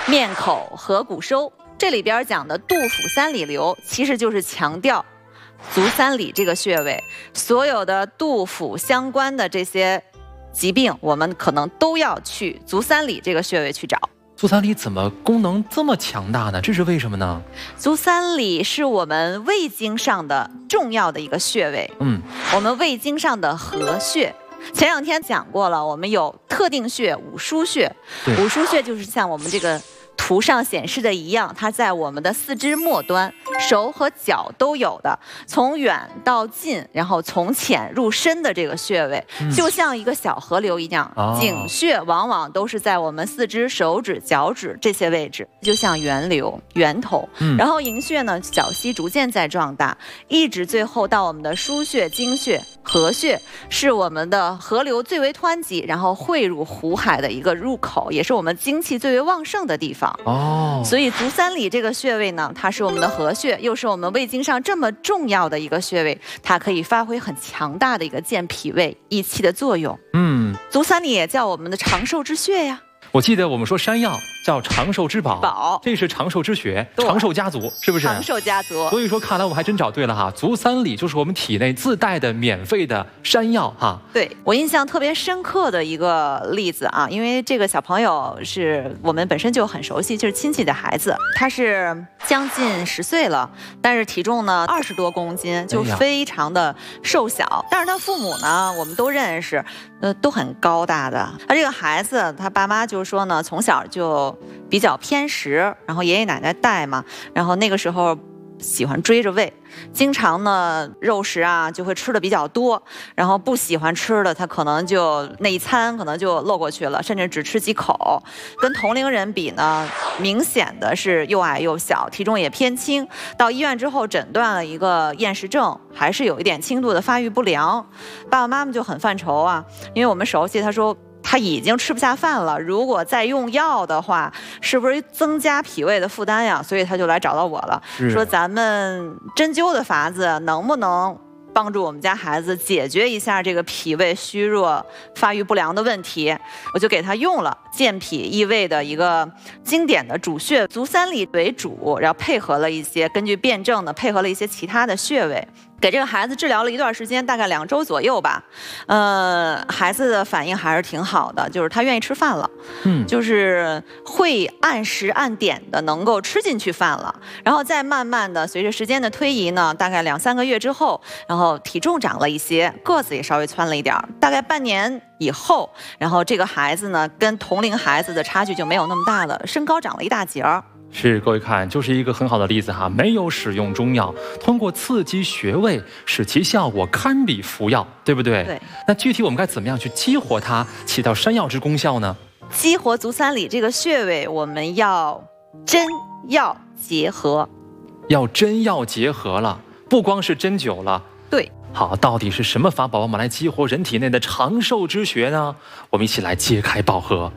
面口合谷收。这里边讲的杜甫三里流，其实就是强调足三里这个穴位。所有的杜甫相关的这些疾病，我们可能都要去足三里这个穴位去找。 足三里怎么功能这么强大呢？这是为什么呢？ 足三里是我们胃经上的重要的一个穴位。我们胃经上的合穴。前两天讲过了，我们有特定穴、五腧穴。五腧穴就是像我们这个图上显示的一样，它在我们的四肢末端，手和脚都有的，从远到近，然后从浅入深的这个穴位，就像一个小河流一样。井穴往往都是在我们四肢、手指、脚趾这些位置，就像源流、源头。然后营穴呢，小溪逐渐在壮大，一直最后到我们的腧穴、经穴、合穴，是我们的河流最为湍急，然后汇入湖海的一个入口，也是我们精气最为旺盛的地方。所以足三里这个穴位呢，它是我们的合穴，又是我们胃经上这么重要的一个穴位，它可以发挥很强大的一个健脾胃、益气的作用。足三里也叫我们的长寿之穴呀。 我记得我们说山药叫长寿之宝，这是长寿之穴，长寿家族，是不是？ 长寿家族。 所以说，看来我们还真找对了哈。足三里就是我们体内自带的免费的山药哈。 对，我印象特别深刻的一个例子啊，因为这个小朋友是我们本身就很熟悉，就是亲戚的孩子，他是将近10岁了，但是体重呢20多公斤，就非常的瘦小。但是他父母呢，我们都认识，都很高大的。他这个孩子，他爸妈就是说呢，从小就比较偏食，然后爷爷奶奶带嘛，然后那个时候喜欢追着喂，经常呢肉食啊就会吃的比较多，然后不喜欢吃的他可能就那一餐可能就漏过去了，甚至只吃几口。跟同龄人比呢，明显的是又矮又小，体重也偏轻。到医院之后诊断了一个厌食症，还是有一点轻度的发育不良。爸爸妈妈就很犯愁啊，因为我们熟悉，他说他已经吃不下饭了，如果再用药的话，是不是增加脾胃的负担呀？所以他就来找到我了，说咱们针灸的法子能不能帮助我们家孩子解决一下这个脾胃虚弱、发育不良的问题。我就给他用了健脾益胃的一个经典的主穴足三里为主，然后配合了一些根据辩证的配合了一些其他的穴位。给这个孩子治疗了一段时间，大概2周左右吧。孩子的反应还是挺好的，就是他愿意吃饭了，就是会按时按点的能够吃进去饭了。然后再慢慢的随着时间的推移呢，大概2-3个月之后，然后体重长了一些，个子也稍微蹿了一点，大概半年以后，然后这个孩子呢跟同龄孩子的差距就没有那么大了，身高长了一大截儿。 是，各位看，就是一个很好的例子哈。没有使用中药，通过刺激穴位，使其效果堪比服药，对不对？ 对。 那具体我们该怎么样去激活它，起到山药之功效呢？ 激活足三里这个穴位，我们要针药结合， 要针药结合了，不光是针灸了。 对。好， 到底是什么法宝我们来激活人体内的长寿之穴呢？我们一起来揭开宝盒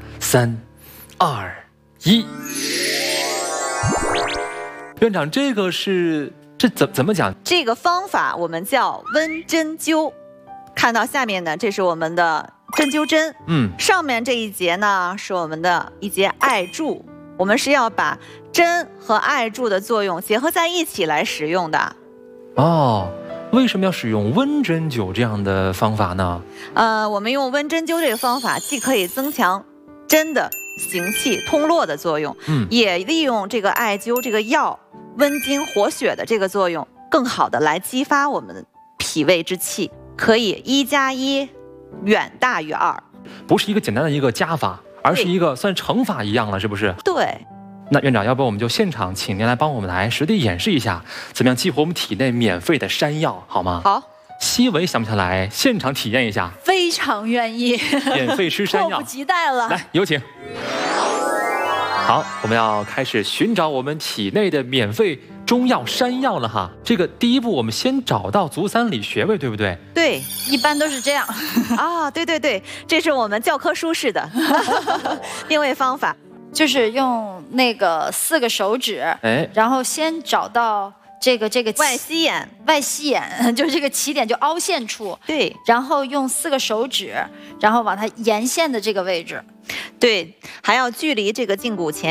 ，3、2、1。院长，这怎么讲？这个方法我们叫温针灸。看到下面呢，这是我们的针灸针，上面这一节呢是我们的一节艾柱，我们是要把针和艾柱的作用结合在一起来使用的。 为什么要使用温针灸这样的方法呢？ 我们用温针灸这个方法，既可以增强针的行气通络的作用，也利用这个艾灸这个药温经活血的这个作用，更好的来激发我们的脾胃之气，可以1+1远大于2， 不是一个简单的一个加法，而是一个算乘法一样了，是不是？ 对。 那院长，要不我们就现场请您来帮我们来实地演示一下，怎么样激活我们体内免费的山药，好吗？ 好。 西维想不想来现场体验一下？ 非常愿意， 免费吃山药， 迫不及待了。 来，有请。好，我们要开始寻找我们体内的免费中药山药了哈。这个第一步，我们先找到足三里穴位，对不对？ 对， 一般都是这样。 对，这是我们教科书式的定位方法， 就是用那个4个手指，然后先找到这个外膝眼就是这个起点就凹陷处， 对， 然后用4个手指，然后往它沿线的这个位置， 对，还要距离这个胫骨前